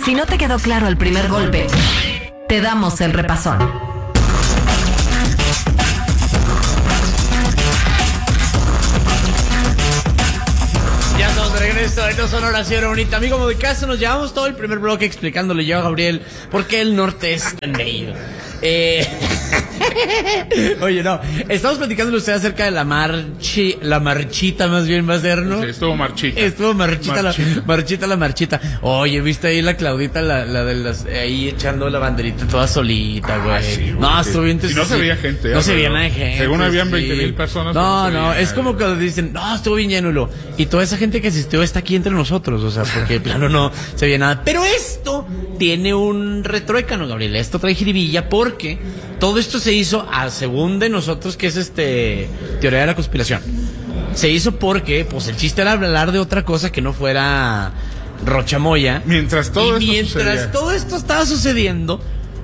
Si no te quedó claro el primer golpe, te damos el repasón. Ya estamos de regreso en No Sonora, señora bonita. Amigo de casa, nos llevamos todo el primer bloque explicándole yo a Gabriel por qué el norte es tan bello. Oye, no, estamos platicándole usted acerca de la marchita, más bien va a ser, ¿no? Sí, estuvo marchita. Estuvo marchita la marchita. Oye, ¿viste ahí la Claudita, la de las, ahí echando la banderita toda solita, güey? Ah, sí, no, estuvo bien. Y no se veía gente. No se veía nada de gente. Según habían 20,000 personas. No, es como que dicen, no, estuvo bien lleno, y toda esa gente que asistió está aquí entre nosotros, o sea, porque de plano no se veía nada. Pero esto tiene un retruécano, Gabriel. Esto trae jiribilla porque todo esto se hizo según de nosotros, que es teoría de la conspiración. Se hizo porque, pues, el chiste era hablar de otra cosa que no fuera Rocha Moya. Mientras todo esto estaba sucediendo,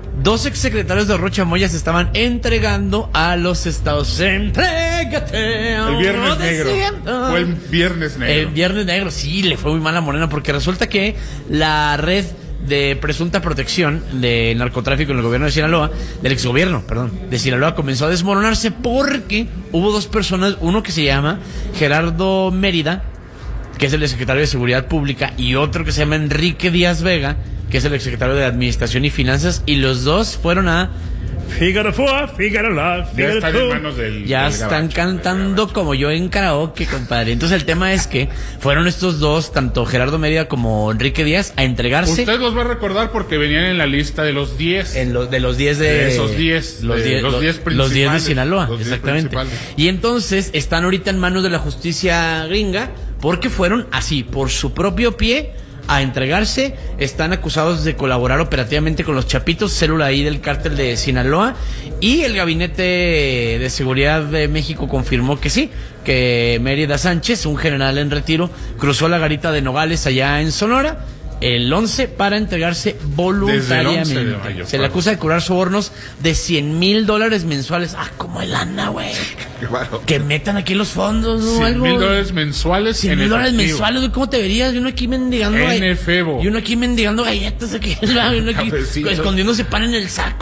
2 exsecretarios de Rocha Moya se estaban entregando a los Estados Unidos. ¡Entrégate! El Viernes Negro. Fue el Viernes Negro. El Viernes Negro, sí, le fue muy mal a Morena, porque resulta que la red de presunta protección de narcotráfico en el gobierno de Sinaloa, del exgobierno, de Sinaloa, comenzó a desmoronarse porque hubo 2 personas, uno que se llama Gerardo Mérida, que es el secretario de Seguridad Pública, y otro que se llama Enrique Díaz Vega, que es el secretario de Administración y Finanzas, y los 2 fueron a Fígaro Fua, Fígaro La, Fígaro Ya están en manos del están gabacho, cantando como yo en karaoke, compadre. Entonces el tema es que fueron estos 2, tanto Gerardo Mérida como Enrique Díaz, a entregarse. Usted los va a recordar porque venían en la lista de los 10. De los 10 de esos 10. Los 10 principales. Los 10 de Sinaloa, los 10 exactamente. principales. Y entonces están ahorita en manos de la justicia gringa porque fueron así, por su propio pie, a entregarse. Están acusados de colaborar operativamente con los Chapitos, célula ahí del cártel de Sinaloa, y el Gabinete de Seguridad de México confirmó que sí, que Mérida Sánchez, un general en retiro, cruzó la garita de Nogales allá en Sonora el 11 para entregarse voluntariamente. Desde el 11 de mayo, se le acusa de cobrar sobornos de $100,000 mensuales. Como el lana, güey. Claro. Que metan aquí los fondos, ¿no? $100,000 mensuales. $100,000 mensuales, güey. ¿Cómo te verías? Y uno aquí mendigando. Y uno aquí mendigando galletas aquí. Y uno aquí escondiéndose pan en el saco.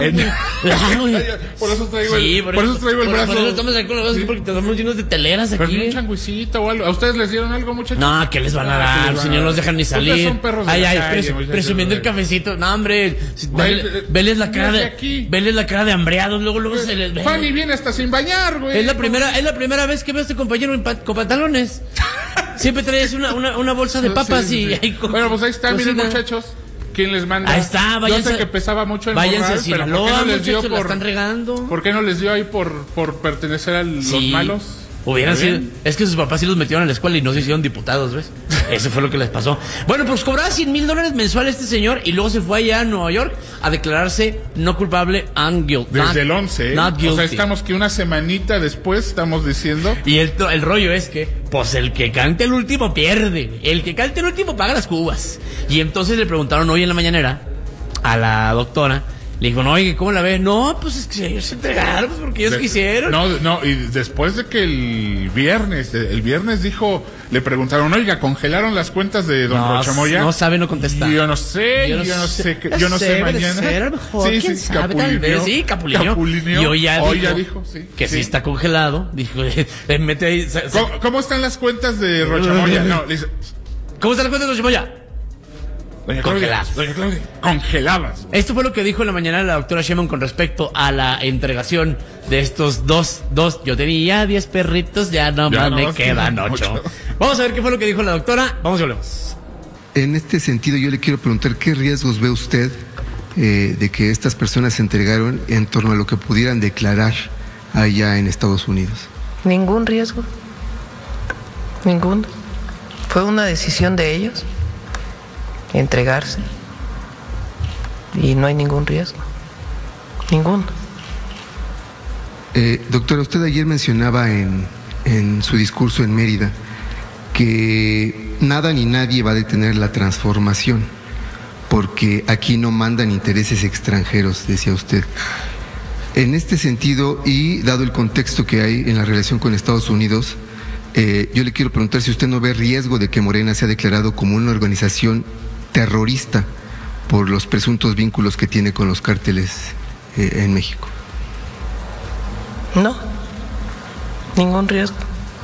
Por eso traigo el brazo. Por eso estamos ahí con los brazos, porque te damos llenos de teleras aquí. Pero un changuisito o algo. ¿A ustedes les dieron algo, muchachos? No, ¿qué les van a dar? Si no los dejan ni salir. Ustedes son perros de presumiendo el cafecito. No, hombre, veles la cara de hambreados, luego se les ve. Fanny viene hasta sin bañar, güey. Es la primera vez que veo a este compañero con pantalones. Siempre traes una bolsa de papas Bueno, pues ahí está, miren, muchachos. ¿Quién les manda? Ahí está, váyanse. Yo sé que pesaba mucho en váyanse Morral, a Sinaloa, pero ¿por qué no les dio la están regando? ¿Por qué no les dio ahí por pertenecer a los malos? Hubieran sido. Es que sus papás sí los metieron a la escuela y no se hicieron diputados, ¿ves? Eso fue lo que les pasó. Bueno, pues cobraba $100,000 mensuales este señor y luego se fue allá a Nueva York a declararse no culpable and guilty. Desde el 11, not guilty. O sea, estamos que una semanita después estamos diciendo. Y el rollo es que, pues el que cante el último pierde. El que cante el último paga las cubas. Y entonces le preguntaron hoy en la mañanera a la doctora. Le dijo, no, oye, ¿cómo la ves? No, pues es que ellos se entregaron, pues porque ellos quisieron. No, y después de que el viernes dijo, le preguntaron, oiga, ¿congelaron las cuentas de don Rocha Moya? No sabe, no contesta. Yo no sé mañana. Ser, a lo mejor, ¿quién sabe? Capulineo. Y hoy ya dijo que sí está congelado. Dijo, mete ahí. ¿Cómo están las cuentas de Rocha Moya? No, dice, ¿cómo están las cuentas de Rocha Moya? Congeladas. Esto fue lo que dijo en la mañana la doctora Sheinbaum con respecto a la entregación de estos dos. Yo tenía 10 perritos, ya no me quedan 8. Vamos a ver qué fue lo que dijo la doctora. Vamos y hablemos. En este sentido, yo le quiero preguntar qué riesgos ve usted de que estas personas se entregaron en torno a lo que pudieran declarar allá en Estados Unidos. Ningún riesgo. Ninguno. Fue una decisión de ellos entregarse y no hay ningún riesgo, ninguno. Doctora, usted ayer mencionaba en su discurso en Mérida que nada ni nadie va a detener la transformación porque aquí no mandan intereses extranjeros, decía usted. En este sentido, y dado el contexto que hay en la relación con Estados Unidos, yo le quiero preguntar si usted no ve riesgo de que Morena sea declarado como una organización terrorista por los presuntos vínculos que tiene con los cárteles en México. No, ningún riesgo.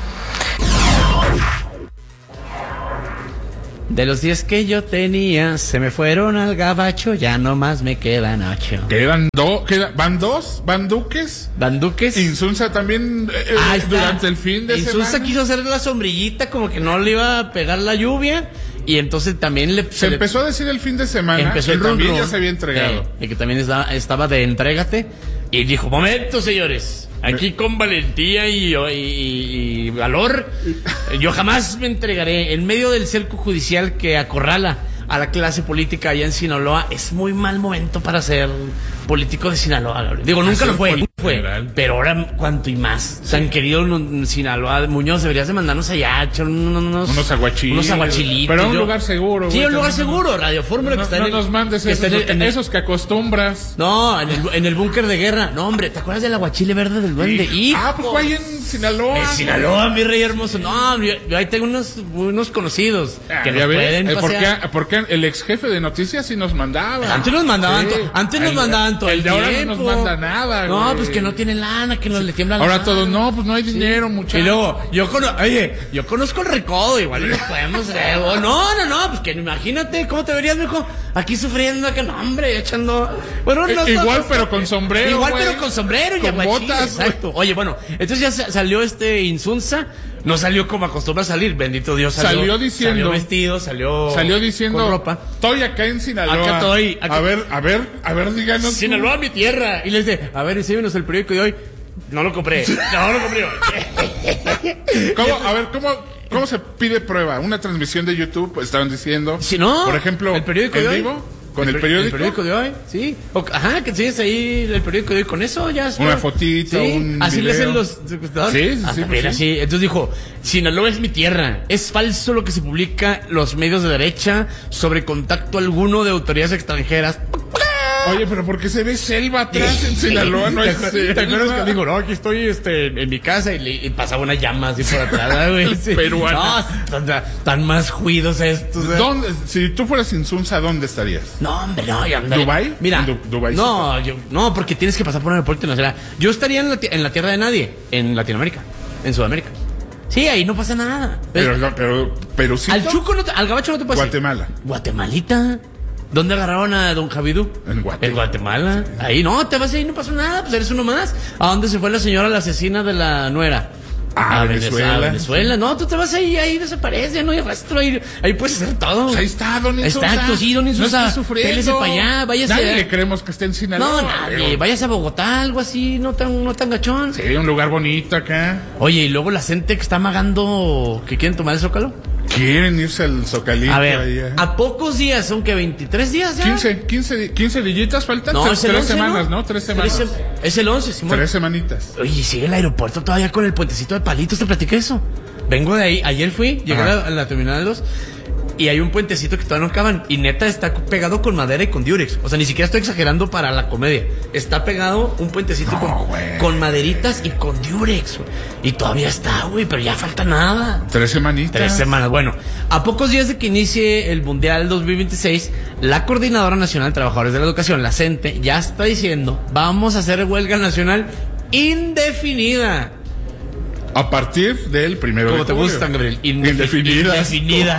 De los 10 que yo tenía, se me fueron al gabacho, ya nomás me quedan 8. ¿Van Duques? ¿Van Duques? Insunza también durante el fin de semana. Insunza quiso hacer la sombrillita, como que no le iba a pegar la lluvia, y entonces también se empezó a decir el fin de semana empezó que el también run-run, ya se había entregado. y que también estaba de entrégate, y dijo, momento señores, aquí con valentía y valor, yo jamás me entregaré. En medio del cerco judicial que acorrala a la clase política allá en Sinaloa, es muy mal momento para ser político de Sinaloa, Gabriel. Digo, nunca lo fue, pero ahora cuanto y más. Sí. Tan querido Sinaloa, Muñoz, deberías de mandarnos allá, echar unos aguachilitos. Pero a un lugar seguro. Sí, un lugar seguro, Radio Fórmula, que está no nos mandes esos que acostumbras. No, en el búnker de guerra. No, hombre, ¿te acuerdas del aguachile verde del duende? Sí. Pues fue ahí en Sinaloa. En Sinaloa, mi rey hermoso. No, yo ahí tengo unos conocidos que nos pueden pasear. Porque el ex jefe de noticias sí nos mandaba. Antes nos mandaban todo el de ahora no nos manda nada. No, güey. Pues que no tiene lana, que no le tiembla la ahora mano. todos, no, pues no hay dinero, muchachos. Y luego, yo conozco el recodo, igual lo podemos hacer. No, pues que imagínate, ¿cómo te verías, mijo? Aquí sufriendo, que no, hombre, echando. Bueno, igual, pero con sombrero. Igual, güey. pero con sombrero y con botas. Exacto. Oye, bueno, entonces ya salió Insunza. No salió como acostumbra a salir, bendito Dios. Salió vestido, salió diciendo, con ropa. Estoy acá en Sinaloa. Acá estoy. A ver, díganos. Sinaloa, mi tierra. Y les dice, a ver, enséñanos el periódico de hoy. No lo compré. ¿Cómo se pide prueba? Una transmisión de YouTube, estaban diciendo. Si no, por ejemplo, el periódico de hoy. Vivo, ¿con el periódico? El periódico de hoy, sí. Que enseñes ahí el periódico de hoy. Con eso ya está. Una fotito, sí, un así video. le hacen los. Sí. Así. Entonces dijo, Sinaloa es mi tierra. Es falso lo que se publica los medios de derecha sobre contacto alguno de autoridades extranjeras. Oye, pero ¿por qué se ve selva atrás en Sinaloa? No hay selva. ¿Te acuerdas que digo, no, aquí estoy en mi casa y pasaba una llama así por atrás, güey? Sí. Peruana. No, tan más juidos estos. ¿Dónde? Si tú fueras Insunza, ¿dónde estarías? No, hombre, no, yo andaría. ¿Dubái? Mira, Dubái. No, porque tienes que pasar por un aeropuerto internacional. Yo estaría en la tierra de nadie, en Latinoamérica, en Sudamérica. Sí, ahí no pasa nada. Pero sí. Al gabacho no te pasa. Guatemala. Guatemalita. ¿Dónde agarraron a don Javidú? En Guatemala. Sí. Ahí no, te vas ahí, no pasó nada, pues eres uno más. ¿A dónde se fue la señora, la asesina de la nuera? A Venezuela. No, tú te vas ahí desaparece, no hay rastro, ahí puedes hacer todo. Pues ahí está, don Insunza. Exacto, sí, don Insunza. No está sufriendo. Pélese para allá, váyase. Nadie le creemos que esté en Sinaloa. No, nadie. Váyase a Bogotá, algo así, no tan gachón. Sí, un lugar bonito acá. Oye, y luego la gente que está amagando que quieren tomar el Zócalo. Quieren irse al Zocalito. A ver, allá. ¿a pocos días? ¿Son que 23 días ya? 15 dillitas faltan. No, es el 3 11, semanas, ¿no? 3 semanas. Es el 11, Simón. 3 semanitas. Oye, sigue el aeropuerto todavía con el puentecito de palitos, te platiqué eso. Vengo de ahí, ayer llegué a la terminal 2 y hay un puentecito que todavía no acaban y neta está pegado con madera y con diurex. O sea, ni siquiera estoy exagerando para la comedia. Está pegado un puentecito con maderitas y con diurex. Y todavía está, güey, pero ya falta nada. 3 semanitas. 3 semanas. Bueno, a pocos días de que inicie el Mundial 2026, la Coordinadora Nacional de Trabajadores de la Educación, la CENTE, ya está diciendo, vamos a hacer huelga nacional indefinida. A partir del 1 de junio. ¿Cómo te gustan, Gabriel? Indefinidas.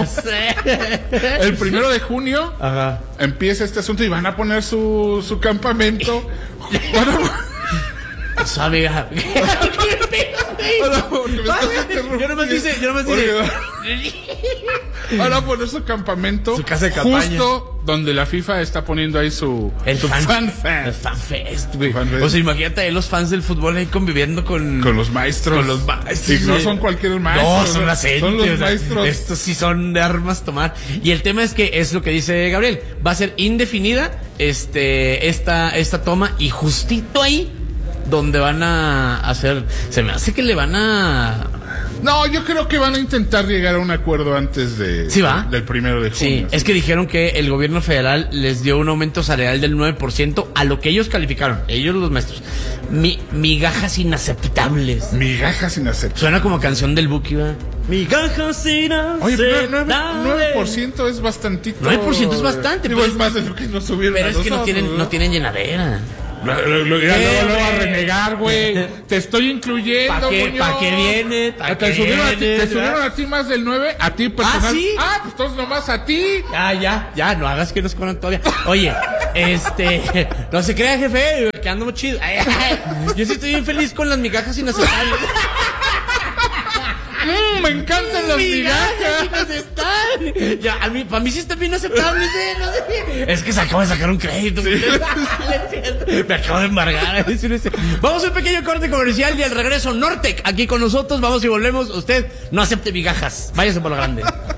El 1 de junio Ajá. empieza este asunto y van a poner su campamento. Sabe, yo nomás dice. Van a poner su campamento. Su casa de campaña. Justo donde la FIFA está poniendo ahí su FanFest. El FanFest, güey. O sea, imagínate ahí los fans del fútbol ahí conviviendo con los maestros. Con los maestros. Y no son cualquier maestro. No, son las Son los maestros. Estos sí son de armas tomar. Y el tema es que es lo que dice Gabriel. Va a ser indefinida esta toma y justito ahí donde van a hacer, se me hace que le van a No, yo creo que van a intentar llegar a un acuerdo antes ¿Sí va? del 1 de junio. Sí, es que dijeron que el gobierno federal les dio un aumento salarial del 9% a lo que ellos calificaron, ellos los maestros. Migajas inaceptables. Migajas inaceptables. Suena como canción del Buki, ¿verdad? Migajas inaceptables. Oye, pero 9% es bastantito. 9% es bastante. Digo, Pues, es más de lo que nos subieron pero a es que nosotros, no tienen llenadera. Luego a renegar, güey. Te estoy incluyendo, güey. ¿Para qué viene? Te subieron a ti más del 9, a ti personal. ¿Ah, sí? Pues todos nomás a ti. Ya, no hagas que nos conan todavía. Oye, no se crea, jefe, que ando muy chido. Yo sí estoy bien feliz con las migajas inaceptables. Me encantan las migajas. Inaceptables. Ya, para mí sí están bien aceptables, no sé. Es que se acaba de sacar un crédito. Sí. Me acabo de embargar. Vamos a un pequeño corte comercial y al regreso Nortec aquí con nosotros. Vamos y volvemos. Usted no acepte migajas. Váyase por lo grande.